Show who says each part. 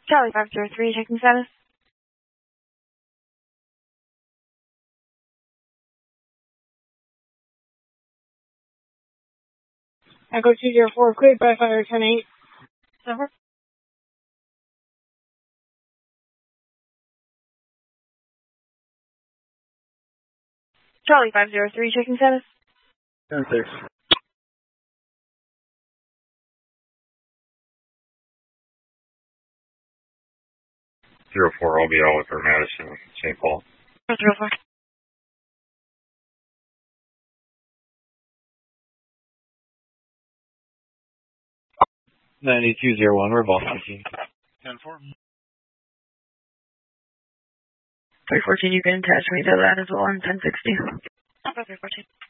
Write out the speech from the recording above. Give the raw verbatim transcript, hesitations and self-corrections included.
Speaker 1: Charlie five zero three, checking status. Echo two zero four, cleared by fire ten eight. Over. Charlie five zero three, checking status.
Speaker 2: ten six.
Speaker 3: Zero four, I'll be out with her Madison, Saint Paul.
Speaker 1: Zero four.
Speaker 2: ninety-two zero one, we're both speaking.
Speaker 3: ten four.
Speaker 1: three fourteen, you can attach me to that as well on ten sixty. three fourteen.